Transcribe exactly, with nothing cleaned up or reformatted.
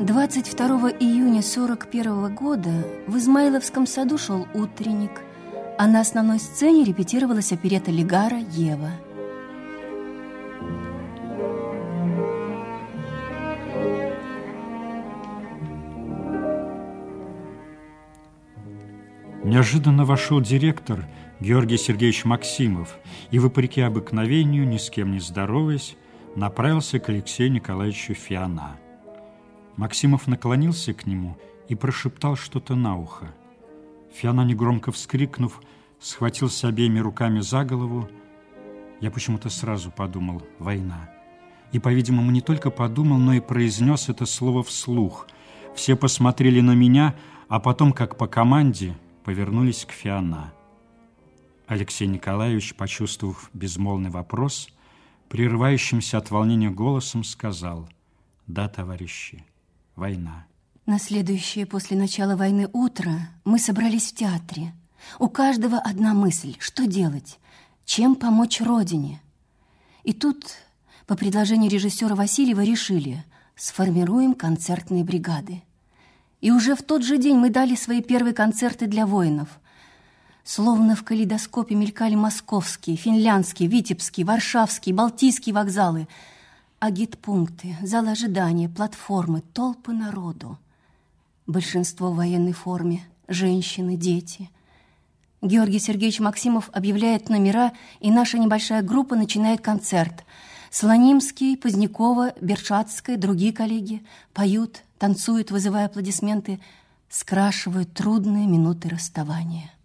двадцать второго июня сорок первого года в Измайловском саду шел утренник, а на основной сцене репетировалась оперетта Лигара «Ева». Неожиданно вошел директор Георгий Сергеевич Максимов и, вопреки обыкновению, ни с кем не здороваясь, направился к Алексею Николаевичу Фиана. Максимов наклонился к нему и прошептал что-то на ухо. Фиана, негромко вскрикнув, схватился обеими руками за голову. Я почему-то сразу подумал «война». И, по-видимому, не только подумал, но и произнес это слово вслух. Все посмотрели на меня, а потом, как по команде, повернулись к Фиана. Алексей Николаевич, почувствовав безмолвный вопрос, прерывающимся от волнения голосом сказал: «Да, товарищи, война». На следующее после начала войны утро мы собрались в театре. У каждого одна мысль: что делать, чем помочь Родине. И тут, по предложению режиссера Васильева, решили: сформируем концертные бригады. И уже в тот же день мы дали свои первые концерты для воинов. Словно в калейдоскопе мелькали московские, финляндские, витебские, варшавские, балтийские вокзалы, агитпункты, зал ожидания, платформы, толпы народу. Большинство в военной форме, женщины, дети. Георгий Сергеевич Максимов объявляет номера, и наша небольшая группа начинает концерт. Слонимский, Позднякова, Бершацкая, другие коллеги поют, танцуют, вызывая аплодисменты, скрашивают трудные минуты расставания.